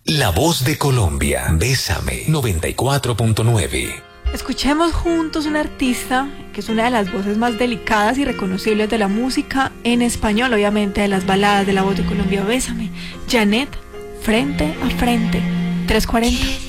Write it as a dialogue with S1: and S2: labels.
S1: La voz de Colombia. Bésame 94.9.
S2: Escuchemos juntos una artista que es una de las voces más delicadas y reconocibles de la música en español, obviamente de las baladas de La Voz de Colombia. Bésame, Janet, Frente a Frente, 340.